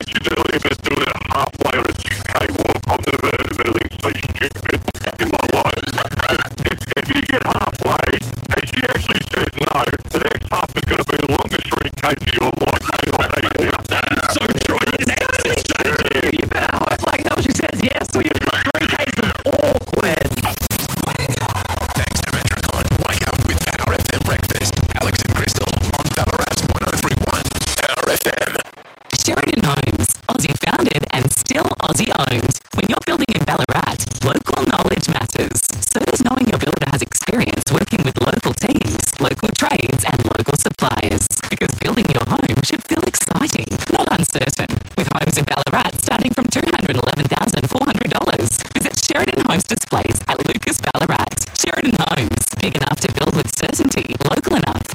she's earlier just doing it halfway on a 6K walk. I've never heard of anything so stupid in my life. If you get halfway and she actually says no, the next half is going to be the longest 3K of your life. So true. It's actually so true. You better hope like hell she says yes, or you've got 3Ks of awkward. Thanks to Metricon. Wake up with Power FM breakfast. Alex and Crystal on Ballarat's 1031 Power FM. Sheridan Homes, Aussie founded and still Aussie owned. When you're building in Ballarat, local knowledge matters. So does knowing your builder has experience working with local teams, local trades and local suppliers. Because building your home should feel exciting, not uncertain. With homes in Ballarat starting from $211,400. Visit Sheridan Homes Displays at Lucas Ballarat. Sheridan Homes, big enough to build with certainty, local enough